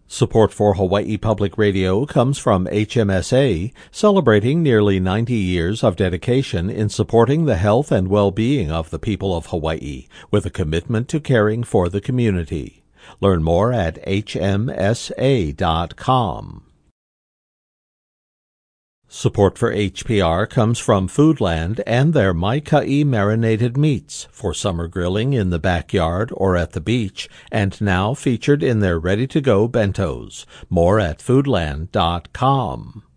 Support for Hawaii Public Radio comes from HMSA, celebrating nearly 90 years of dedication in supporting the health and well-being of the people of Hawaii, with a commitment to caring for the community. Learn more at hmsa.com. Support for HPR comes from Foodland and their Maikai marinated meats for summer grilling in the backyard or at the beach, and now featured in their ready-to-go bentos. More at foodland.com.